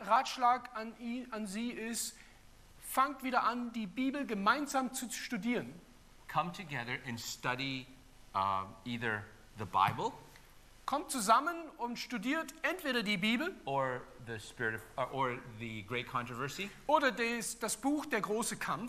Ratschlag an Sie ist, fangt wieder an, die Bibel gemeinsam zu studieren. Come together and study either the Bible Kommt zusammen und studiert entweder die Bibel or the Great Controversy oder das Buch Der große Kampf